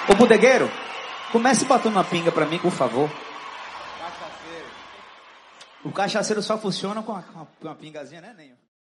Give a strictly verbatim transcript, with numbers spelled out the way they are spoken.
Ô, bodegueiro, comece botando uma pinga pra mim, por favor. Cachaceiro. O cachaceiro só funciona com uma, com uma pingazinha, né, Nenho?